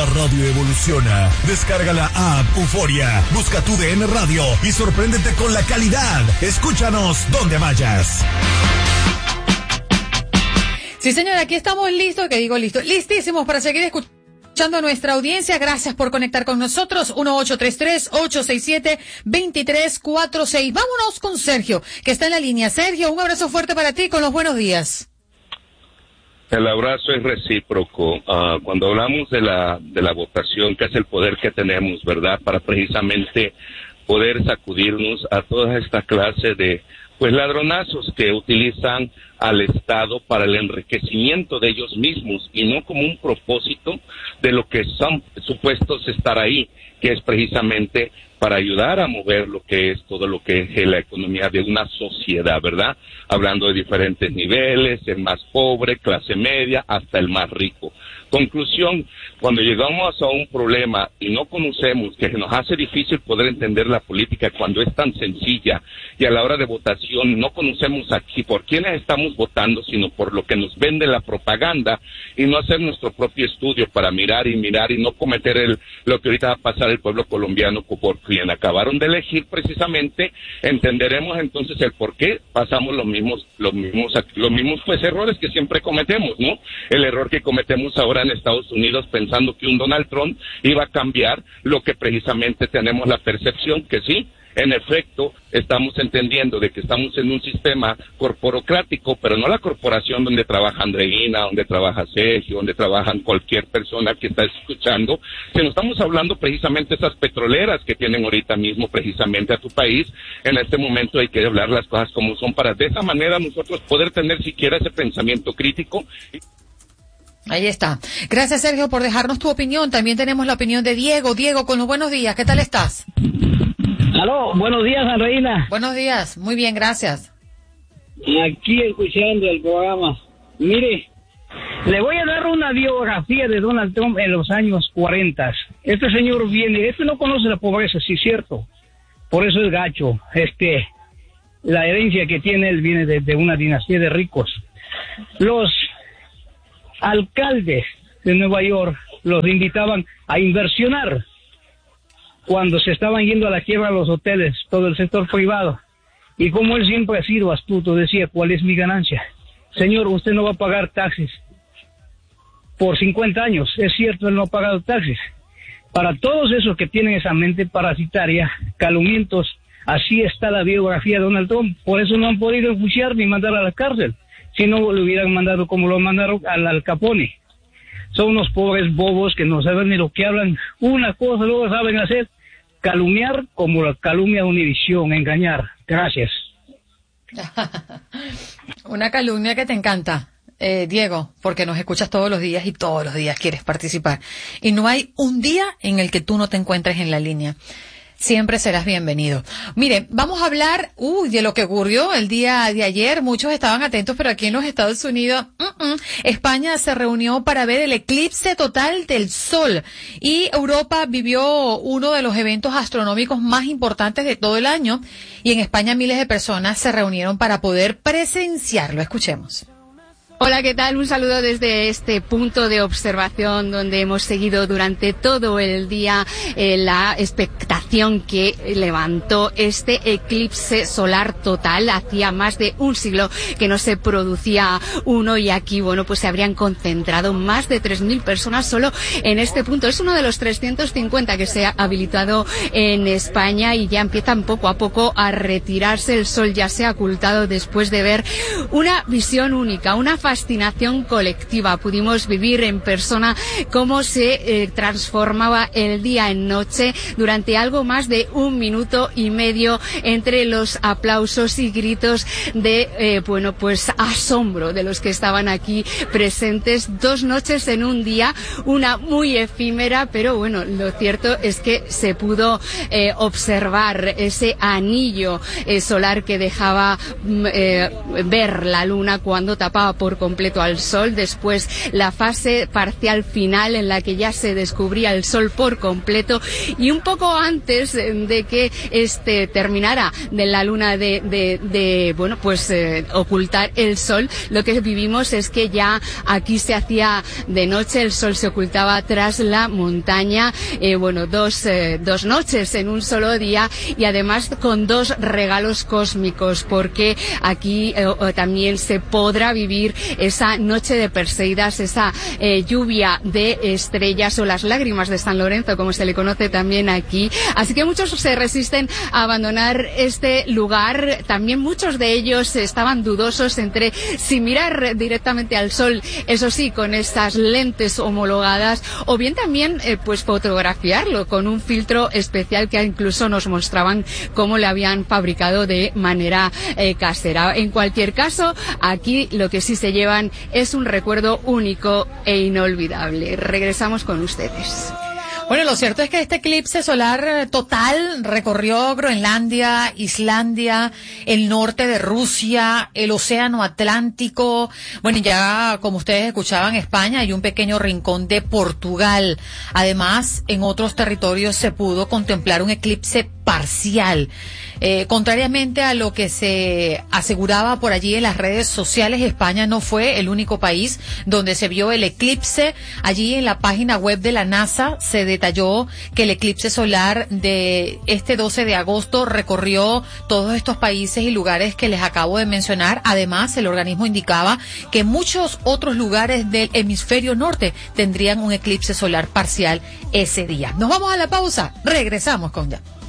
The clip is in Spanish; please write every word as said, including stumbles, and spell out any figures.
La radio evoluciona. Descarga la app Euforia, busca tu D N Radio y sorpréndete con la calidad. Escúchanos donde vayas. Sí, señor, aquí estamos listos, que digo listo, listísimos para seguir escuchando a nuestra audiencia. Gracias por conectar con nosotros. uno ocho tres tres, ocho seis siete, dos tres cuatro seis. Vámonos con Sergio, que está en la línea. Sergio, un abrazo fuerte para ti con los buenos días. El abrazo es recíproco. Uh, cuando hablamos de la de la votación, que es el poder que tenemos, ¿verdad? Para precisamente poder sacudirnos a toda esta clase de pues ladronazos que utilizan al Estado para el enriquecimiento de ellos mismos y no como un propósito de lo que son supuestos estar ahí, que es precisamente para ayudar a mover lo que es todo lo que es la economía de una sociedad, ¿verdad? Hablando de diferentes niveles, el más pobre, clase media, hasta el más rico. Conclusión, cuando llegamos a un problema y no conocemos, que nos hace difícil poder entender la política cuando es tan sencilla, y a la hora de votación no conocemos aquí por quiénes estamos votando, sino por lo que nos vende la propaganda, y no hacer nuestro propio estudio para mirar y mirar y no cometer el lo que ahorita va a pasar el pueblo colombiano por quien acabaron de elegir precisamente, entenderemos entonces el por qué pasamos los mismos, los mismos, los mismos pues errores que siempre cometemos, ¿no? El error que cometemos ahora en Estados Unidos pensando que un Donald Trump iba a cambiar lo que precisamente tenemos la percepción que sí, en efecto, estamos entendiendo de que estamos en un sistema corporocrático, pero no la corporación donde trabaja Andreina, donde trabaja Sergio, donde trabajan cualquier persona que está escuchando, sino estamos hablando precisamente de esas petroleras que tienen ahorita mismo precisamente a tu país. En este momento hay que hablar las cosas como son para de esa manera nosotros poder tener siquiera ese pensamiento crítico. Ahí está. Gracias, Sergio, por dejarnos tu opinión. También tenemos la opinión de Diego. Diego, con los buenos días. ¿Qué tal estás? Aló, buenos días, Andreina. Buenos días. Muy bien, gracias. Aquí escuchando el programa. Mire, le voy a dar una biografía de Donald Trump en los años cuarenta. Este señor viene, este no conoce la pobreza, sí es cierto. Por eso es gacho. Este, la herencia que tiene él viene de, de una dinastía de ricos. Los alcaldes de Nueva York los invitaban a inversionar cuando se estaban yendo a la quiebra los hoteles, todo el sector privado. Y como él siempre ha sido astuto, decía, ¿cuál es mi ganancia? Señor, usted no va a pagar taxes por cincuenta años. Es cierto, él no ha pagado taxes. Para todos esos que tienen esa mente parasitaria, calumnientos, así está la biografía de Donald Trump. Por eso no han podido enjuiciar ni mandar a la cárcel. Si no, lo hubieran mandado como lo mandaron al Al Capone. Son unos pobres bobos que no saben ni lo que hablan. Una cosa luego saben hacer, calumniar como la calumnia de Univisión, engañar. Gracias. Una calumnia que te encanta, eh, Diego, porque nos escuchas todos los días y todos los días quieres participar. Y no hay un día en el que tú no te encuentres en la línea. Siempre serás bienvenido. Mire, vamos a hablar uy, de lo que ocurrió el día de ayer. Muchos estaban atentos, pero aquí en los Estados Unidos, uh-uh, España se reunió para ver el eclipse total del Sol. Y Europa vivió uno de los eventos astronómicos más importantes de todo el año. Y en España miles de personas se reunieron para poder presenciarlo. Escuchemos. Hola, ¿qué tal? Un saludo desde este punto de observación donde hemos seguido durante todo el día eh, la expectación que levantó este eclipse solar total. Hacía más de un siglo que no se producía uno y aquí, bueno, pues se habrían concentrado más de tres mil personas solo en este punto. Es uno de los trescientos cincuenta que se ha habilitado en España y ya empiezan poco a poco a retirarse. El sol ya se ha ocultado después de ver una visión única, una fascinación colectiva. Pudimos vivir en persona cómo se eh, transformaba el día en noche durante algo más de un minuto y medio entre los aplausos y gritos de, eh, bueno, pues asombro de los que estaban aquí presentes. Dos noches en un día, una muy efímera, pero bueno, lo cierto es que se pudo eh, observar ese anillo eh, solar que dejaba eh, ver la luna cuando tapaba por completo al sol. Después la fase parcial final en la que ya se descubría el sol por completo y un poco antes antes de que este terminara de la luna de, de, de bueno, pues eh, ocultar el sol, lo que vivimos es que ya aquí se hacía de noche, el sol se ocultaba tras la montaña, eh, bueno, dos, eh, dos noches en un solo día, y además con dos regalos cósmicos, porque aquí eh, también se podrá vivir esa noche de Perseidas, esa eh, lluvia de estrellas o las lágrimas de San Lorenzo, como se le conoce también aquí. Así que muchos se resisten a abandonar este lugar. También muchos de ellos estaban dudosos entre si mirar directamente al sol, eso sí, con estas lentes homologadas, o bien también eh, pues fotografiarlo con un filtro especial que incluso nos mostraban cómo le habían fabricado de manera eh, casera. En cualquier caso, aquí lo que sí se llevan es un recuerdo único e inolvidable. Regresamos con ustedes. Bueno, lo cierto es que este eclipse solar total recorrió Groenlandia, Islandia, el norte de Rusia, el Océano Atlántico. Bueno, ya como ustedes escuchaban, España y un pequeño rincón de Portugal. Además, en otros territorios se pudo contemplar un eclipse parcial. Eh, contrariamente a lo que se aseguraba por allí en las redes sociales, España no fue el único país donde se vio el eclipse. Allí en la página web de la NASA se detalló que el eclipse solar de este doce de agosto recorrió todos estos países y lugares que les acabo de mencionar. Además, el organismo indicaba que muchos otros lugares del hemisferio norte tendrían un eclipse solar parcial ese día. Nos vamos a la pausa. Regresamos con ya.